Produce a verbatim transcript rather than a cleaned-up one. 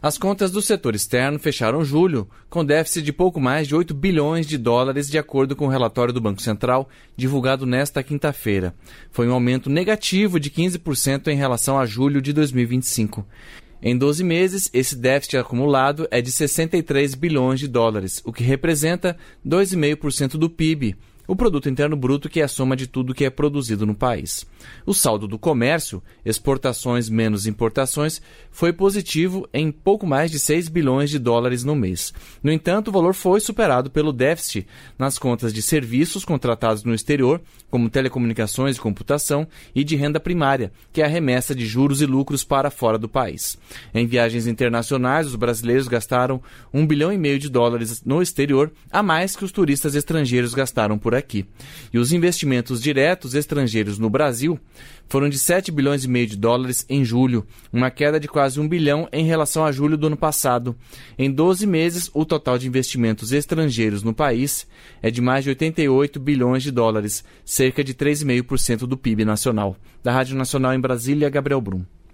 As contas do setor externo fecharam julho com déficit de pouco mais de oito bilhões de dólares, de acordo com o relatório do Banco Central, divulgado nesta quinta-feira. Foi um aumento negativo de quinze por cento em relação a julho de dois mil e vinte e cinco. Em doze meses, esse déficit acumulado é de sessenta e três bilhões de dólares, o que representa dois vírgula cinco por cento do P I B, o Produto Interno Bruto, que é a soma de tudo que é produzido no país. O saldo do comércio, exportações menos importações, foi positivo em pouco mais de seis bilhões de dólares no mês. No entanto, o valor foi superado pelo déficit nas contas de serviços contratados no exterior, como telecomunicações e computação, e de renda primária, que é a remessa de juros e lucros para fora do país. Em viagens internacionais, os brasileiros gastaram um bilhão e meio de dólares no exterior, a mais que os turistas estrangeiros gastaram por aqui. E os investimentos diretos estrangeiros no Brasil foram de sete bilhões e meio de dólares em julho, uma queda de quase um bilhão em relação a julho do ano passado. Em doze meses, o total de investimentos estrangeiros no país é de mais de oitenta e oito bilhões de dólares, cerca de três vírgula cinco por cento do P I B nacional. Da Rádio Nacional em Brasília, Gabriel Brum.